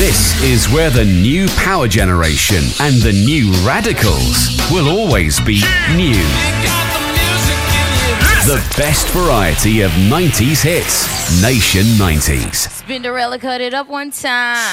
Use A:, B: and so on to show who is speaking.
A: This is where the new power generation and the new radicals will always be new. The best variety of 90s hits. Nation 90s.
B: Spinderella cut it up one time.